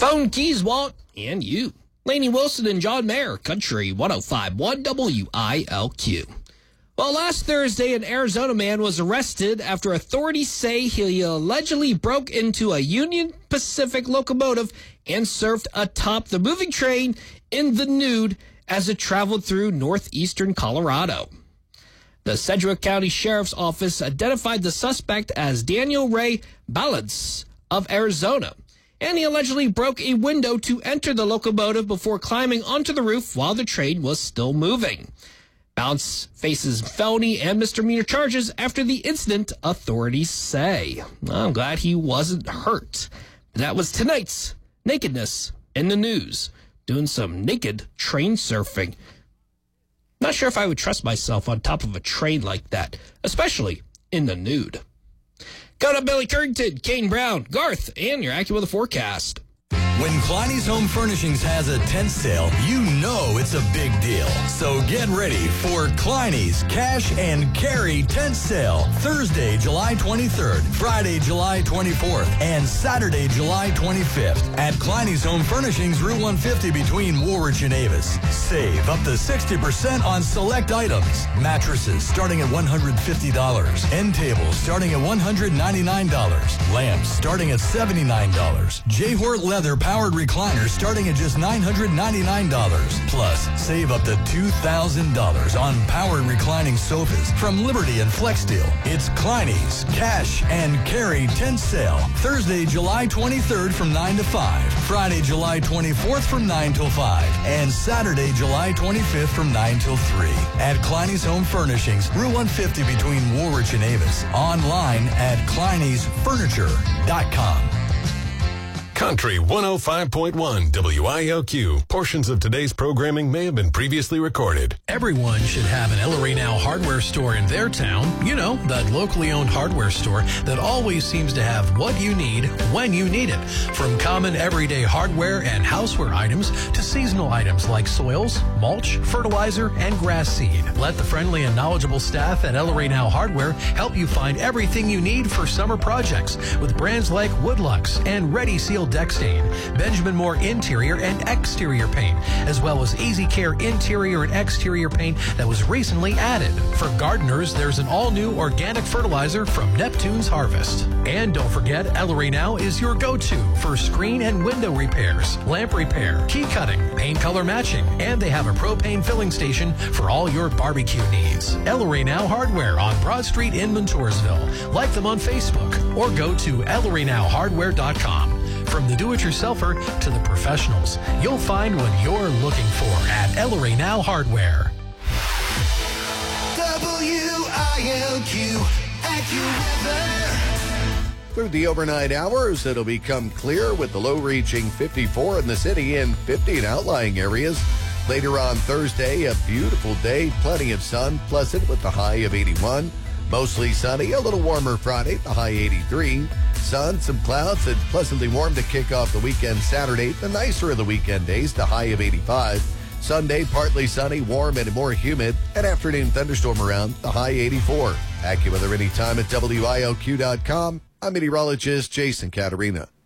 Phone, keys, wallet, and you. Lainey Wilson and John Mayer, Country 105.1 WILQ. Well, last Thursday, an Arizona man was arrested after authorities say he allegedly broke into a Union Pacific locomotive and surfed atop the moving train in the nude as it traveled through northeastern Colorado. The Sedgwick County Sheriff's Office identified the suspect as Daniel Ray Balance of Arizona, and he allegedly broke a window to enter the locomotive before climbing onto the roof while the train was still moving. Bounce faces felony and misdemeanor charges after the incident, authorities say. I'm glad he wasn't hurt. That was tonight's Nakedness in the News, doing some naked train surfing. Not sure if I would trust myself on top of a train like that, especially in the nude. Coming up, Billy Currington, Kane Brown, Garth, and your AccuWeather forecast. When Kleiny's Home Furnishings has a tent sale, you know it's a big deal. So get ready for Kleiny's Cash and Carry Tent Sale. Thursday, July 23rd, Friday, July 24th, and Saturday, July 25th. At Kleiny's Home Furnishings, Route 150 between Woolwich and Avis. Save up to 60% on select items. Mattresses starting at $150. End tables starting at $199. Lamps starting at $79. J-Hort Leather powered recliners starting at just $999. Plus, save up to $2,000 on powered reclining sofas from Liberty and FlexSteel. It's Kleiny's Cash and Carry Tent Sale. Thursday, July 23rd from 9 to 5. Friday, July 24th from 9 till 5. And Saturday, July 25th from 9 till 3. At Kleiny's Home Furnishings, Route 150 between Woolwich and Avis. Online at Kleiny'sFurniture.com. Country 105.1 WILQ. Portions of today's programming may have been previously recorded. Everyone should have an Ellery Now hardware store in their town. You know, that locally owned hardware store that always seems to have what you need when you need it. From common everyday hardware and houseware items to seasonal items like soils, mulch, fertilizer, and grass seed. Let the friendly and knowledgeable staff at Ellery Now Hardware help you find everything you need for summer projects with brands like Woodlux and Ready Seal Deck Stain, Benjamin Moore interior and exterior paint, as well as Easy Care interior and exterior paint that was recently added. For gardeners, there's an all-new organic fertilizer from Neptune's Harvest. And don't forget, Ellery Now is your go-to for screen and window repairs, lamp repair, key cutting, paint color matching, and they have a propane filling station for all your barbecue needs. Ellery Now Hardware on Broad Street in Montoursville. Like them on Facebook or go to ElleryNowHardware.com. From the do-it-yourselfer to the professionals, you'll find what you're looking for at Ellery Now Hardware. WILQ AccuWeather. Through the overnight hours, it'll become clear with the low reaching 54 in the city and 50 in outlying areas. Later on Thursday, a beautiful day, plenty of sun, pleasant with the high of 81. Mostly sunny, a little warmer Friday, the high 83. Sun, some clouds, and pleasantly warm to kick off the weekend Saturday. The nicer of the weekend days, the high of 85. Sunday, partly sunny, warm, and more humid. An afternoon thunderstorm around, the high 84. AccuWeather anytime at WILQ.com. I'm meteorologist Jason Caterina.